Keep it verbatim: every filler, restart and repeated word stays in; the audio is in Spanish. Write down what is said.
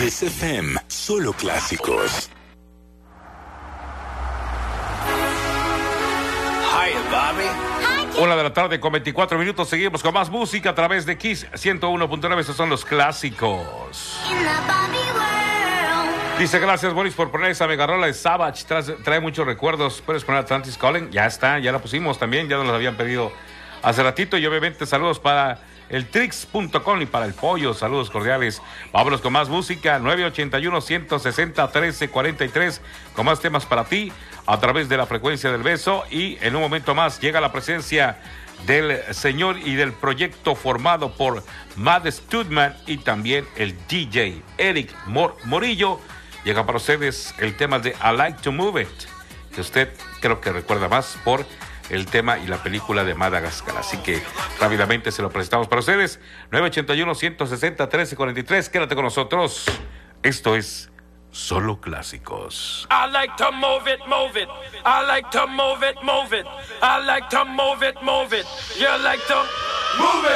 Kiss F M, solo clásicos. Hi, Bobby. Una de la tarde con veinticuatro minutos. Seguimos con más música a través de Kiss ciento uno punto nueve. Estos son los clásicos. Dice, gracias Boris por poner esa mega rola de Savage. Trae, trae muchos recuerdos. Puedes poner Atlantis Calling. Ya está, ya la pusimos también. Ya nos la habían pedido hace ratito. Y obviamente saludos para el trix punto com y para el pollo. Saludos cordiales. Vámonos con más música. nueve ochenta y uno, ciento sesenta, trece cuarenta y tres. Con más temas para ti a través de la frecuencia del beso. Y en un momento más llega la presencia del señor y del proyecto formado por Matt Studman y también el D J Eric Mor- Morillo. Llega para ustedes el tema de I Like to Move It, que usted creo que recuerda más por el tema y la película de Madagascar. Así que rápidamente se lo presentamos para ustedes. nueve ochenta y uno, ciento sesenta, trece cuarenta y tres. Quédate con nosotros. Esto es Solo Clásicos. I like to move it, move it. I like to move it, move it. I like to move it, move it. You like to move it.